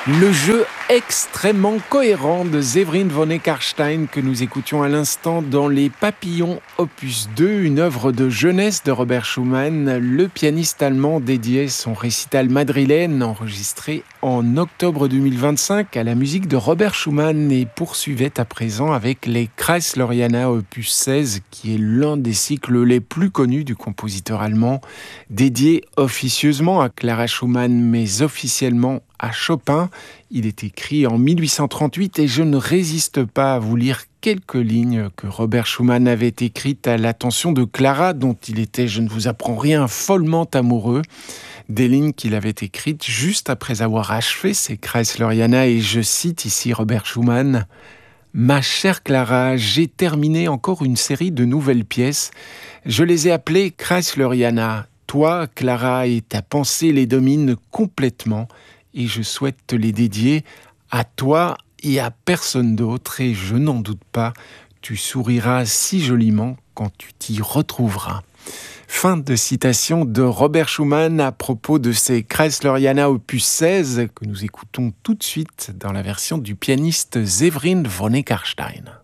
Le jeu extrêmement cohérent de Séverine von Eckarstein que nous écoutions à l'instant dans Les Papillons opus 2, une œuvre de jeunesse de Robert Schumann. Le pianiste allemand dédiait son récital madrilène enregistré en octobre 2025 à la musique de Robert Schumann et poursuivait à présent avec les Kreisleriana opus 16 qui est l'un des cycles les plus connus du compositeur allemand, dédié officieusement à Clara Schumann mais officiellement à Chopin. Il est écrit en 1838 et je ne résiste pas à vous lire quelques lignes que Robert Schumann avait écrites à l'attention de Clara, dont il était, je ne vous apprends rien, follement amoureux. Des lignes qu'il avait écrites juste après avoir achevé ses Kreisleriana, et je cite ici Robert Schumann: « Ma chère Clara, j'ai terminé encore une série de nouvelles pièces. Je les ai appelées Kreisleriana. Toi, Clara, et ta pensée les dominent complètement. Et je souhaite te les dédier à toi et à personne d'autre, et je n'en doute pas, tu souriras si joliment quand tu t'y retrouveras. » Fin de citation de Robert Schumann à propos de ces Kreisleriana opus 16 que nous écoutons tout de suite dans la version du pianiste Séverine von Eckarstein.